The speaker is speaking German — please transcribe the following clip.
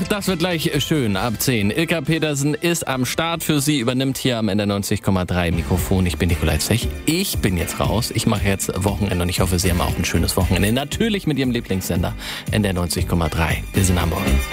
das wird gleich schön ab 10. Ilka Petersen ist am Start für Sie, übernimmt hier am Ende 90,3 Mikrofon. Ich bin Nikolai Zech. Ich bin jetzt raus. Ich mache jetzt Wochenende und ich hoffe, Sie haben auch ein schönes Wochenende. Natürlich mit Ihrem Lieblingssender NDR 90,3. Wir sind in Hamburg.